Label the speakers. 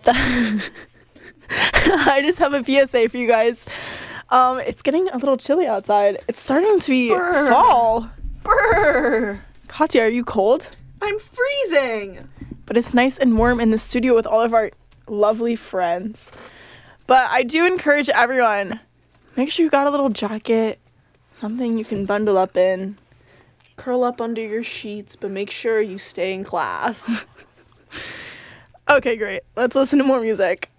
Speaker 1: I just have a PSA for you guys. It's getting a little chilly outside. It's starting to be fall.
Speaker 2: Brr.
Speaker 1: Katya, are you cold?
Speaker 2: I'm freezing.
Speaker 1: But it's nice and warm in the studio with all of our lovely friends. But I do encourage everyone, make sure you got a little jacket, something you can bundle up in.
Speaker 2: Curl up under your sheets, but make sure you stay in class.
Speaker 1: Okay, great. Let's listen to more music.